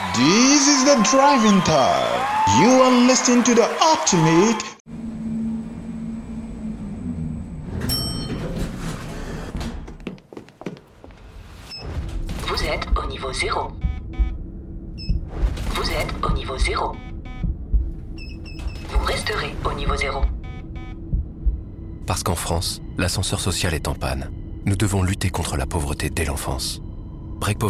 This is the driving time. You are listening to the ultimate. Vous êtes au niveau 0. Vous êtes au niveau 0. Vous resterez au niveau 0. Parce qu'en France, l'ascenseur social est en panne. Nous devons lutter contre la pauvreté dès l'enfance. Break Poverty